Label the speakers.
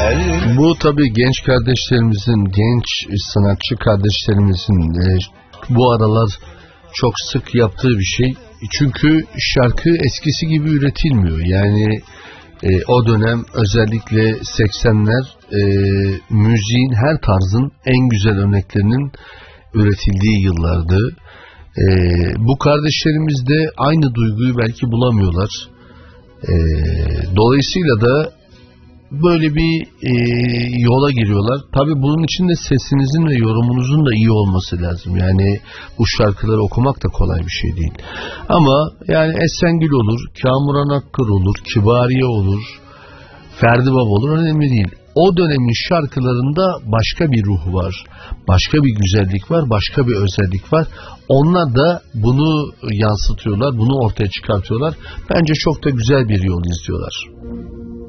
Speaker 1: Bu tabii genç kardeşlerimizin, genç sanatçı kardeşlerimizin bu aralar çok sık yaptığı bir şey. Çünkü şarkı eskisi gibi üretilmiyor. Yani o dönem özellikle 80'ler müziğin her tarzın en güzel örneklerinin üretildiği yıllardı. Bu kardeşlerimiz de aynı duyguyu belki bulamıyorlar. Dolayısıyla da böyle bir yola giriyorlar. Tabii bunun için de sesinizin ve yorumunuzun da iyi olması lazım. Yani bu şarkıları okumak da kolay bir şey değil. Ama yani Esengül olur, Kamuran Akkor olur, Kibariye olur, Ferdi Baba olur, önemli değil. O dönemin şarkılarında başka bir ruh var, başka bir güzellik var, başka bir özellik var. Onlar da bunu yansıtıyorlar, bunu ortaya çıkartıyorlar. Bence çok da güzel bir yol izliyorlar.